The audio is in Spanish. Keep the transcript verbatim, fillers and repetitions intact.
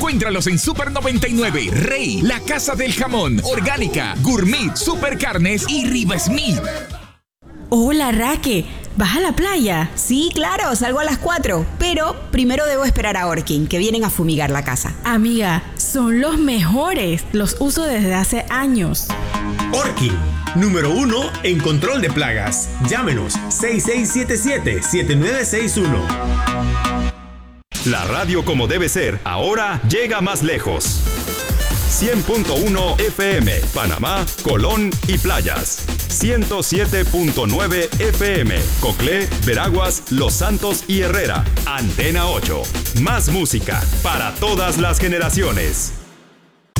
Encuéntralos en Super noventa y nueve, Rey, La Casa del Jamón, Orgánica, Gourmet, Super Carnes y Riva Smith. Hola, Raque. ¿Vas a la playa? Sí, claro, salgo a las cuatro. Pero primero debo esperar a Orkin, que vienen a fumigar la casa. Amiga, son los mejores. Los uso desde hace años. Orkin, número uno en control de plagas. Llámenos seis seis siete siete, siete nueve seis uno. La radio como debe ser, ahora llega más lejos. cien punto uno F M, Panamá, Colón y Playas. ciento siete punto nueve F M, Coclé, Veraguas, Los Santos y Herrera. Antena ocho. Más música para todas las generaciones.